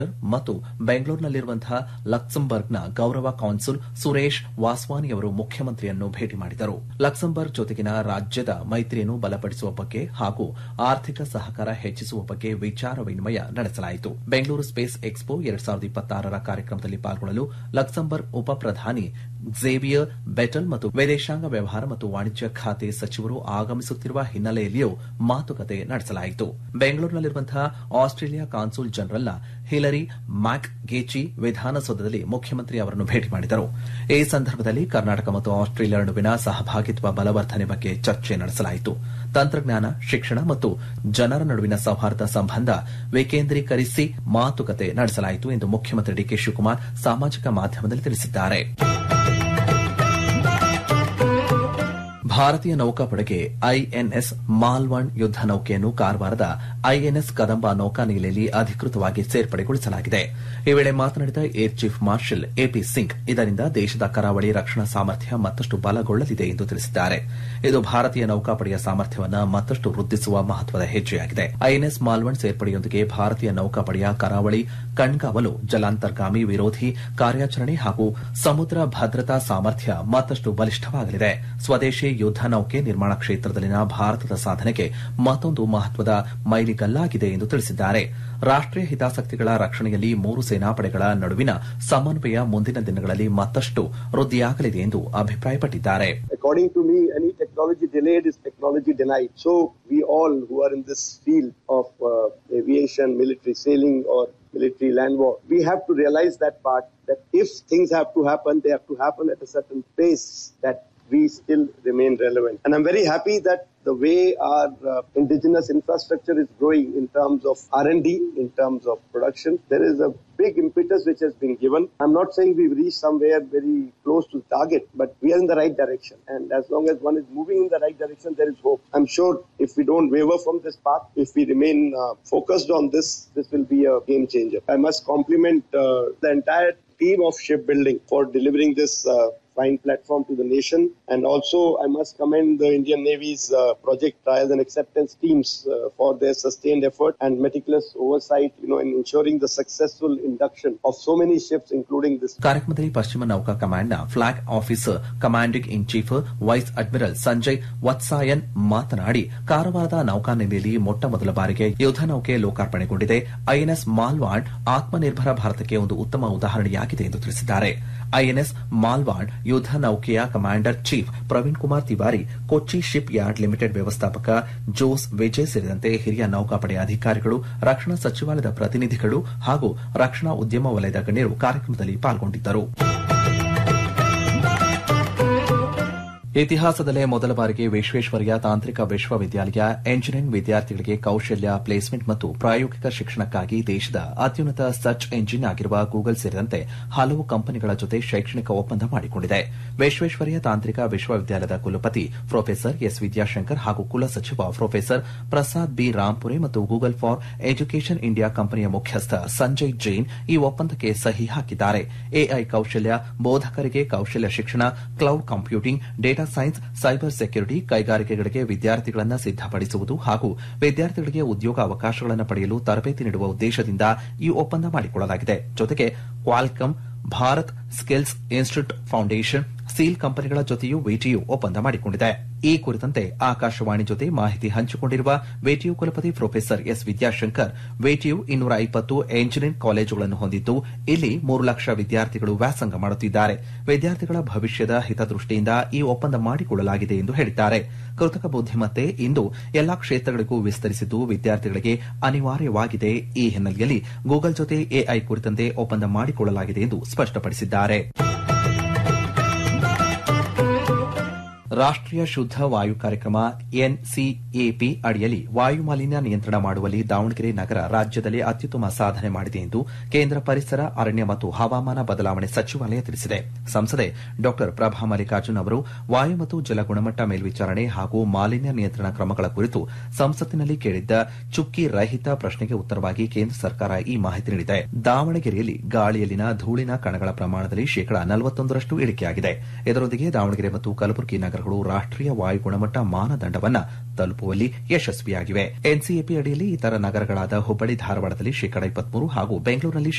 ಮತ್ತು ಬೆಂಗಳೂರಿನಲ್ಲಿರುವಂತಹ ಲಕ್ಸಂಬರ್ಗ್ನ ಗೌರವ ಕಾನ್ಸುಲ್ ಸುರೇಶ್ ವಾಸ್ವಾನಿ ಅವರು ಮುಖ್ಯಮಂತ್ರಿಯನ್ನು ಭೇಟಿ ಮಾಡಿದರು. ಲಕ್ಸಂಬರ್ಗ್ ಜೊತೆಗಿನ ರಾಜ್ಯದ ಮೈತ್ರಿಯನ್ನು ಬಲಪಡಿಸುವ ಬಗ್ಗೆ ಹಾಗೂ ಆರ್ಥಿಕ ಸಹಕಾರ ಹೆಚ್ಚಿಸುವ ಬಗ್ಗೆ ವಿಚಾರ ವಿನಿಮಯ ನಡೆಸಲಾಯಿತು. ಬೆಂಗಳೂರು ಸ್ಪೇಸ್ ಎಕ್ಸ್ಪೋ 2026ರ ಕಾರ್ಯಕ್ರಮದಲ್ಲಿ ಪಾಲ್ಗೊಳ್ಳಲು ಲಕ್ಸಂಬರ್ಗ್ ಉಪ ಪ್ರಧಾನಿ ಝೇವಿಯರ್ ಬೆಟಲ್ ಮತ್ತು ವಿದೇಶಾಂಗ ವ್ಯವಹಾರ ಮತ್ತು ವಾಣಿಜ್ಯ ಖಾತೆ ಸಚಿವರು ಆಗಮಿಸುತ್ತಿರುವ ಹಿನ್ನೆಲೆಯಲ್ಲಿಯೂ ಮಾತುಕತೆ ನಡೆಸಲಾಯಿತು. ಬೆಂಗಳೂರಿನಲ್ಲಿರುವಂತಹ ಆಸ್ಟ್ರೇಲಿಯಾ ಕಾನ್ಸುಲ್ ಜನರಲ್ನ ಹಿಲರಿ ಮ್ಯಾಕ್ ಗೇಚಿ ವಿಧಾನಸೌಧದಲ್ಲಿ ಮುಖ್ಯಮಂತ್ರಿ ಅವರನ್ನು ಭೇಟಿ ಮಾಡಿದರು. ಈ ಸಂದರ್ಭದಲ್ಲಿ ಕರ್ನಾಟಕ ಮತ್ತು ಆಸ್ಟ್ರೇಲಿಯಾ ನಡುವಿನ ಸಹಭಾಗಿತ್ವ ಬಲವರ್ಧನೆ ಬಗ್ಗೆ ಚರ್ಚೆ ನಡೆಸಲಾಯಿತು. ತಂತ್ರಜ್ಞಾನ, ಶಿಕ್ಷಣ ಮತ್ತು ಜನರ ನಡುವಿನ ಸೌಹಾರ್ದ ಸಂಬಂಧ ವಿಕೇಂದ್ರೀಕರಿಸಿ ಮಾತುಕತೆ ನಡೆಸಲಾಯಿತು ಎಂದು ಮುಖ್ಯಮಂತ್ರಿ ಡಿಕೆ ಶಿವಕುಮಾರ್ ಸಾಮಾಜಿಕ ಮಾಧ್ಯಮದಲ್ಲಿ ತಿಳಿಸಿದ್ದಾರೆ. ಭಾರತೀಯ ನೌಕಾಪಡೆಗೆ ಐಎನ್ಎಸ್ ಮಾಲ್ವಂಡ್ ಯುದ್ದ ನೌಕೆಯನ್ನು ಕಾರವಾರದ ಐಎನ್ಎಸ್ ಕದಂಬ ನೌಕಾನೆಲೆಯಲ್ಲಿ ಅಧಿಕೃತವಾಗಿ ಸೇರ್ಪಡೆಗೊಳಿಸಲಾಗಿದೆ. ಈ ವೇಳೆ ಮಾತನಾಡಿದ air chief marshal AP Singh, ಇದರಿಂದ ದೇಶದ ಕರಾವಳಿ ರಕ್ಷಣಾ ಸಾಮರ್ಥ್ಯ ಮತ್ತಷ್ಟು ಬಲಗೊಳ್ಳಲಿದೆ ಎಂದು ತಿಳಿಸಿದ್ದಾರೆ. ಇದು ಭಾರತೀಯ ನೌಕಾಪಡೆಯ ಸಾಮರ್ಥ್ಯವನ್ನು ಮತ್ತಷ್ಟು ವೃದ್ಧಿಸುವ ಮಹತ್ವದ ಹೆಜ್ಜೆಯಾಗಿದೆ. ಐಎನ್ಎಸ್ ಮಾಲ್ವಂಡ್ ಸೇರ್ಪಡೆಯೊಂದಿಗೆ ಭಾರತೀಯ ನೌಕಾಪಡೆಯ ಕರಾವಳಿ ಕಣ್ಗಾವಲು, ಜಲಾಂತರ್ಗಾಮಿ ವಿರೋಧಿ ಕಾರ್ಯಾಚರಣೆ ಹಾಗೂ ಸಮುದ್ರ ಭದ್ರತಾ ಸಾಮರ್ಥ್ಯ ಮತ್ತಷ್ಟು ಬಲಿಷ್ಠವಾಗಲಿದೆ. ಸ್ವದೇಶಿ ಯುದ್ದ ನೌಕೆ ನಿರ್ಮಾಣ ಕ್ಷೇತ್ರದಲ್ಲಿನ ಭಾರತದ ಸಾಧನೆಗೆ ಮತ್ತೊಂದು ಮಹತ್ವದ ಮೈಲಿಗಲ್ಲಾಗಿದೆ ಎಂದು ತಿಳಿಸಿದ್ದಾರೆ. ರಾಷ್ಟೀಯ ಹಿತಾಸಕ್ತಿಗಳ ರಕ್ಷಣೆಯಲ್ಲಿ ಮೂರು ಸೇನಾಪಡೆಗಳ ನಡುವಿನ ಸಮನ್ವಯ ಮುಂದಿನ ದಿನಗಳಲ್ಲಿ ಮತ್ತಷ್ಟು ವೃದ್ಧಿಯಾಗಲಿದೆ ಎಂದು ಅಭಿಪ್ರಾಯಪಟ್ಟಿದ್ದಾರೆ. According to me, any technology delayed is technology denied. So we all who are in this field of aviation, military sailing or military land war, we have to realize that part, that if things have to happen, they have to happen at a certain pace that we still remain relevant. And I'm very happy that the way our indigenous infrastructure is growing in terms of R&D, in terms of production, there is a big impetus which has been given. I'm not saying we've reached somewhere very close to the target, but we are in the right direction. And as long as one is moving in the right direction, there is hope. I'm sure if we don't waver from this path, if we remain focused on this will be a game changer. I must compliment the entire team of shipbuilding for delivering this fine platform to the nation, and also I must commend the Indian Navy's project trials and acceptance teams for their sustained effort and meticulous oversight, in ensuring the successful induction of so many ships, including this. ಕಾರ್ಯಕ್ರಮದಲ್ಲಿ ಪಶ್ಚಿಮ ನೌಕಾ ಕಮಾಂಡ್ನ flag officer commanding in chief wise admiral Sanjay ವತ್ಸಾಯನ್ ಮಾತನಾಡಿ, ಕಾರವಾರದ ನೌಕಾನೆಲೆಯಲ್ಲಿ ಮೊಟ್ಟಮೊದಲ ಬಾರಿಗೆ ಯುದ್ದ ನೌಕೆ ಲೋಕಾರ್ಪಣೆಗೊಂಡಿದೆ. INS ಮಾಲ್ವಾಂಡ್ Atmanirbhar ಭಾರತಕ್ಕೆ ಒಂದು ಉತ್ತಮ ಉದಾಹರಣೆಯಾಗಿದೆ ಎಂದು ತಿಳಿಸಿದ್ದಾರೆ. ಐಎನ್ಎಸ್ ಮಾಲ್ವಾಂಡ್ ಯುದ್ದ ನೌಕೆಯ ಕಮಾಂಡರ್ ಚೀಫ್ ಪ್ರವೀಣ್ ಕುಮಾರ್ ತಿವಾರಿ, ಕೊಚ್ಚಿ ಶಿಪ್ ಯಾರ್ಡ್ ಲಿಮಿಟೆಡ್ ವ್ಯವಸ್ಥಾಪಕ ಜೋಸ್ ವಿಜಯ್ ಸೇರಿದಂತೆ ಹಿರಿಯ ನೌಕಾಪಡೆ ಅಧಿಕಾರಿಗಳು, ರಕ್ಷಣಾ ಸಚಿವಾಲಯದ ಪ್ರತಿನಿಧಿಗಳು ಹಾಗೂ ರಕ್ಷಣಾ ಉದ್ಯಮ ವಲಯದ ಗಣ್ಯರು ಕಾರ್ಯಕ್ರಮದಲ್ಲಿ ಪಾಲ್ಗೊಂಡಿದ್ದರು. ಇತಿಹಾಸದಲ್ಲೇ ಮೊದಲ ಬಾರಿಗೆ ವಿಶ್ವೇಶ್ವರಯ್ಯ ತಾಂತ್ರಿಕ ವಿಶ್ವವಿದ್ಯಾಲಯ ಎಂಜಿನಿಯರಿಂಗ್ ವಿದ್ಯಾರ್ಥಿಗಳಿಗೆ ಕೌಶಲ್ಯ, ಪ್ಲೇಸ್ಮೆಂಟ್ ಮತ್ತು ಪ್ರಾಯೋಗಿಕ ಶಿಕ್ಷಣಕ್ಕಾಗಿ ದೇಶದ ಅತ್ಯುನ್ನತ ಸರ್ಚ್ ಎಂಜಿನ್ ಆಗಿರುವ ಗೂಗಲ್ ಸೇರಿದಂತೆ ಹಲವು ಕಂಪನಿಗಳ ಜೊತೆ ಶೈಕ್ಷಣಿಕ ಒಪ್ಪಂದ ಮಾಡಿಕೊಂಡಿದೆ. ವಿಶ್ವೇಶ್ವರಯ್ಯ ತಾಂತ್ರಿಕ ವಿಶ್ವವಿದ್ಯಾಲಯದ ಕುಲಪತಿ ಪ್ರೊಫೆಸರ್ ಎಸ್ ವಿದ್ಯಾಶಂಕರ್ ಹಾಗೂ ಕುಲಸಚಿವ ಪ್ರೊಫೆಸರ್ ಪ್ರಸಾದ್ ಬಿ ರಾಂಪುರೆ ಮತ್ತು ಗೂಗಲ್ ಫಾರ್ ಎಜುಕೇಷನ್ ಇಂಡಿಯಾ ಕಂಪನಿಯ ಮುಖ್ಯಸ್ಥ ಸಂಜಯ್ ಜೈನ್ ಈ ಒಪ್ಪಂದಕ್ಕೆ ಸಹಿ ಹಾಕಿದ್ದಾರೆ. ಎಐ ಕೌಶಲ್ಯ, ಬೋಧಕರಿಗೆ ಕೌಶಲ್ಯ ಶಿಕ್ಷಣ, cloud computing, data science, cyber security, ಕೈಗಾರಿಕೆಗಳಿಗೆ ವಿದ್ಯಾರ್ಥಿಗಳನ್ನು ಸಿದ್ದಪಡಿಸುವುದು ಹಾಗೂ ವಿದ್ಯಾರ್ಥಿಗಳಿಗೆ ಉದ್ಯೋಗ ಅವಕಾಶಗಳನ್ನು ಪಡೆಯಲು ತರಬೇತಿ ನೀಡುವ ಉದ್ದೇಶದಿಂದ ಈ ಒಪ್ಪಂದ ಮಾಡಿಕೊಳ್ಳಲಾಗಿದೆ. ಜೊತೆಗೆ Qualcomm, Bharat skills institute foundation, seal ಕಂಪನಿಗಳ ಜೊತೆಯೂ ವಿಟಿಯು ಒಪ್ಪಂದ ಮಾಡಿಕೊಂಡಿದೆ. ಈ ಕುರಿತಂತೆ ಆಕಾಶವಾಣಿ ಜೊತೆ ಮಾಹಿತಿ ಹಂಚಿಕೊಂಡಿರುವ ವಿಟಿಯು ಕುಲಪತಿ professor S Vidyashankar, VTU 220 engineering ಕಾಲೇಜುಗಳನ್ನು ಹೊಂದಿದ್ದು ಇಲ್ಲಿ 3 ಲಕ್ಷ ವಿದ್ಯಾರ್ಥಿಗಳು ವ್ಯಾಸಂಗ ಮಾಡುತ್ತಿದ್ದಾರೆ. ವಿದ್ಯಾರ್ಥಿಗಳ ಭವಿಷ್ಯದ ಹಿತದೃಷ್ಟಿಯಿಂದ ಈ ಒಪ್ಪಂದ ಮಾಡಿಕೊಳ್ಳಲಾಗಿದೆ ಎಂದು ಹೇಳಿದ್ದಾರೆ. ಕೃತಕ ಬುದ್ದಿಮತ್ತೆ ಇಂದು ಎಲ್ಲಾ ಕ್ಷೇತ್ರಗಳಿಗೂ ವಿಸ್ತರಿಸಿದ್ದು ವಿದ್ಯಾರ್ಥಿಗಳಿಗೆ ಅನಿವಾರ್ಯವಾಗಿದೆ. ಈ ಹಿನ್ನೆಲೆಯಲ್ಲಿ ಗೂಗಲ್ ಜೊತೆ ಎಐ ಕುರಿತಂತೆ ಒಪ್ಪಂದ ಮಾಡಿಕೊಳ್ಳಲಾಗಿದೆ ಎಂದು ಸ್ಪಷ್ಟಪಡಿಸಿದ್ದಾರೆ. ರಾಷ್ಟೀಯ ಶುದ್ದ ವಾಯು ಕಾರ್ಯಕ್ರಮ ಎನ್ಸಿಎಪಿ ಅಡಿಯಲ್ಲಿ ವಾಯು ಮಾಲಿನ್ಯ ನಿಯಂತ್ರಣ ಮಾಡುವಲ್ಲಿ ದಾವಣಗೆರೆ ನಗರ ರಾಜ್ಯದಲ್ಲಿ ಅತ್ಯುತ್ತಮ ಸಾಧನೆ ಮಾಡಿದೆ ಎಂದು ಕೇಂದ್ರ ಪರಿಸರ, ಅರಣ್ಯ ಮತ್ತು ಹವಾಮಾನ ಬದಲಾವಣೆ ಸಚಿವಾಲಯ ತಿಳಿಸಿದೆ. ಸಂಸದೆ ಡಾ ಪ್ರಭಾ ಮಲ್ಲಿಕಾರ್ಜುನ್ ಅವರು ವಾಯು ಮತ್ತು ಜಲ ಗುಣಮಟ್ಟ ಮೇಲ್ವಿಚಾರಣೆ ಹಾಗೂ ಮಾಲಿನ್ಯ ನಿಯಂತ್ರಣ ಕ್ರಮಗಳ ಕುರಿತು ಸಂಸತ್ತಿನಲ್ಲಿ ಕೇಳಿದ್ದ ಚುಕ್ಕಿ ರಹಿತ ಪ್ರಶ್ನೆಗೆ ಉತ್ತರವಾಗಿ ಕೇಂದ್ರ ಸರ್ಕಾರ ಈ ಮಾಹಿತಿ ನೀಡಿದೆ. ದಾವಣಗೆರೆಯಲ್ಲಿ ಗಾಳಿಯಲ್ಲಿನ ಧೂಳಿನ ಕಣಗಳ ಪ್ರಮಾಣದಲ್ಲಿ 41% ಇಳಿಕೆಯಾಗಿದೆ. ಇದರೊಂದಿಗೆ ದಾವಣಗೆರೆ ಮತ್ತು ಕಲಬುರಗಿ ನಗರ ನಗರಗಳು ರಾಷ್ಟೀಯ ವಾಯು ಗುಣಮಟ್ಟ ಮಾನದಂಡವನ್ನು ತಲುಪುವಲ್ಲಿ ಯಶಸ್ವಿಯಾಗಿವೆ. ಎನ್ಸಿಎಪಿ ಅಡಿಯಲ್ಲಿ ಇತರ ನಗರಗಳಾದ ಹುಬ್ಬಳ್ಳಿ ಧಾರವಾಡದಲ್ಲಿ ಶೇಕಡಾ 23 ಹಾಗೂ ಬೆಂಗಳೂರಿನಲ್ಲಿ